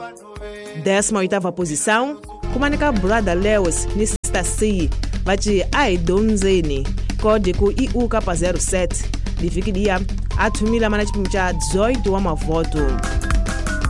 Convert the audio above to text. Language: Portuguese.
18ª posição, kumanika Brother Lewis ni Sister C, vati aidonzeni, código IUK07, lifikidia athumila mana chipimo cha 18 wa mavoto.